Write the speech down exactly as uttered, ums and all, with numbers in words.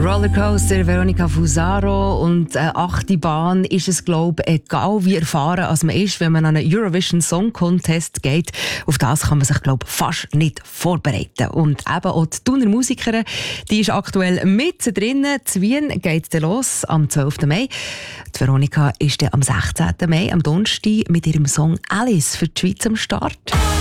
Rollercoaster, Veronica Fusaro und eine achte Bahn ist es, glaube ich, egal wie erfahren als man ist, wenn man an einen Eurovision Song Contest geht. Auf das kann man sich, glaube ich, fast nicht vorbereiten. Und eben auch die Thuner Musikerin, die ist aktuell mit drinnen. Zu Wien geht es los am zwölften Mai. Die Veronica ist dann am sechzehnten Mai, am Donnerstag, mit ihrem Song «Alice» für die Schweiz am Start.